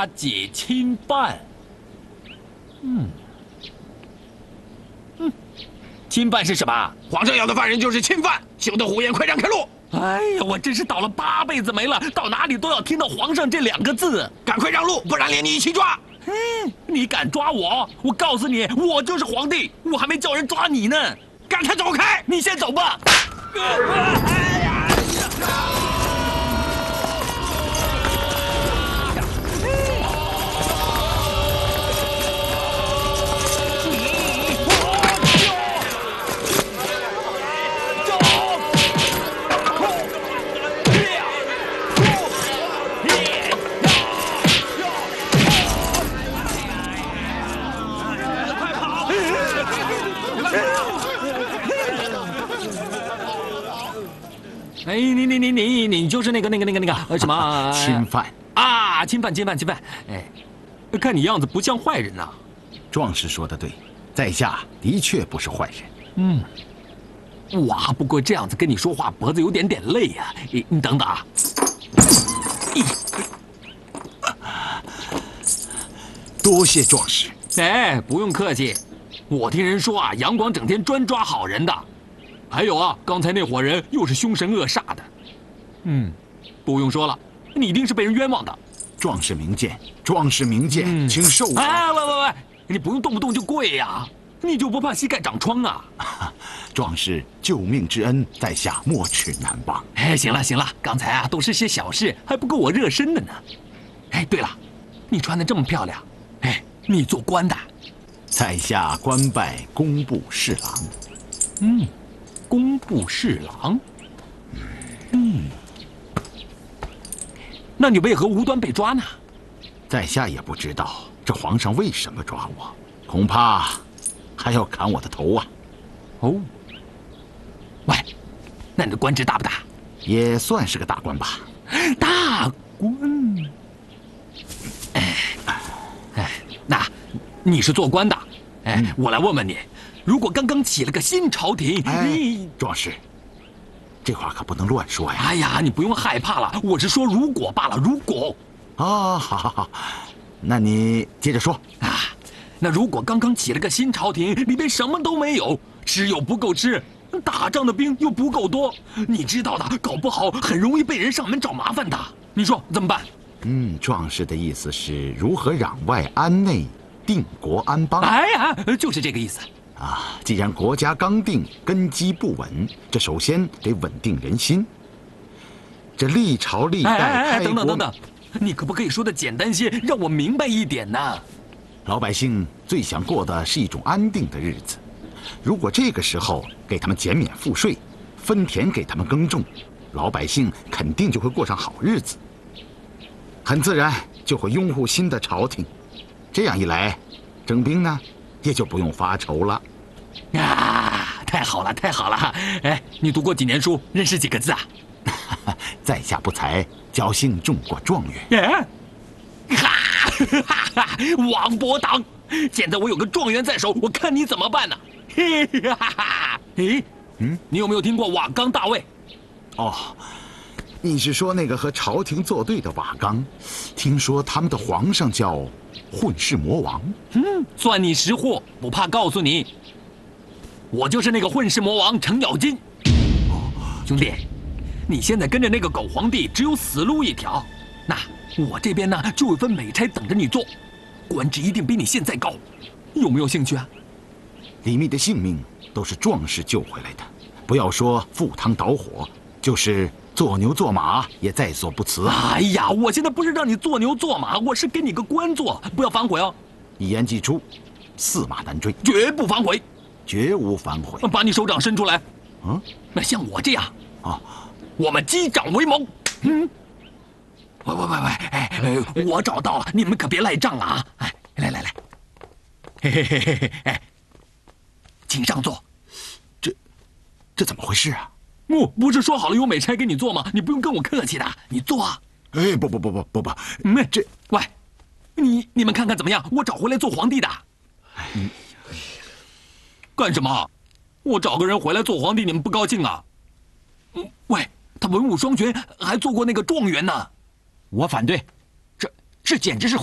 家解亲办。亲办是什么？ 皇上要的犯人就是钦犯，休得胡言，快让开路！ 哎呀，我真是倒了8辈子霉了，到哪里都要听到皇上这2个字。 赶快让路，不然连你一起抓！ 你敢抓我？我告诉你，我就是皇帝，我还没叫人抓你呢。 赶快走开！ 你先走吧。哎，你就是那个什么钦犯啊？钦犯！哎，看你样子不像坏人呐。 壮士说的对，在下的确不是坏人。 哇，不过这样子跟你说话，脖子有点累呀。你等等啊。 多谢壮士。 哎，不用客气。我听人说啊，杨广整天专抓好人的。还有啊，刚才那伙人又是凶神恶煞的。不用说了，你一定是被人冤枉的。 壮士明鉴，请受罚。 哎，喂，你不用动不动就跪呀，你就不怕膝盖长疮啊？ 壮士救命之恩，在下没齿难忘。 哎，行了，刚才啊都是些小事，还不够我热身的呢。哎，对了，你穿得这么漂亮，哎，你做官的？ 在下官拜工部侍郎。 工部侍郎。那你为何无端被抓呢？ 在下也不知道这皇上为什么抓我，恐怕还要砍我的头啊！ 哦，喂，那你的官职大不大？ 也算是个大官吧。 大官。哎，那你是做官的？哎，我来问问你，如果刚刚起了个新朝廷， 壮士，这话可不能乱说呀！ 哎呀，你不用害怕了，我是说如果罢了，如果。 好，那你接着说啊。那如果刚刚起了个新朝廷，里边什么都没有，吃又不够吃，打仗的兵又不够多，你知道的，搞不好很容易被人上门找麻烦的。你说怎么办？ 壮士的意思是如何攘外安内，定国安邦？ 哎呀，就是这个意思。 既然国家刚定，根基不稳，这首先得稳定人心。这历朝历代开国， 等等，你可不可以说的简单些，让我明白一点呢？ 老百姓最想过的是一种安定的日子。如果这个时候给他们减免赋税，分田给他们耕种，老百姓肯定就会过上好日子，很自然就会拥护新的朝廷。这样一来，征兵呢也就不用发愁了。 太好了！哎，你读过几年书，认识几个字啊？ 在下不才，侥幸中过状元。 王伯党，现在我有个状元在手，我看你怎么办呢？你有没有听过瓦岗大尉？ 你是说那个和朝廷作对的瓦岗？听说他们的皇上叫混世魔王。 算你识货，不怕告诉你，我就是那个混世魔王程咬金。兄弟，你现在跟着那个狗皇帝，只有死路一条。那我这边呢，就有份美差等着你做，官职一定比你现在高，有没有兴趣啊？ 李密的性命都是壮士救回来的，不要说赴汤蹈火，就是做牛做马也在所不辞。 哎呀，我现在不是让你做牛做马，我是给你个官做，不要反悔哦。 一言既出，驷马难追， 绝不反悔， 绝无反悔。 把你手掌伸出来。那像我这样我们击掌为盟。喂，我找到了，你们可别赖账啊！哎，来，哎，请上座。 这怎么回事啊？ 不是说好了有美差给你做吗？你不用跟我客气的，你坐啊。 不，这喂，你们看看怎么样？我找回来做皇帝的。干什么？我找个人回来做皇帝，你们不高兴啊？喂，他文武双全，还做过那个状元呢。 我反对，这简直是